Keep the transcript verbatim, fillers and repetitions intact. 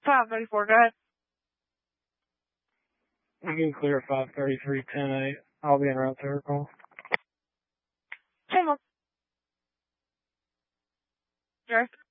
five thirty-four, go ahead. I'm getting clear five thirty-three, ten eight. I'll be en route to her call. ten one. Jerry.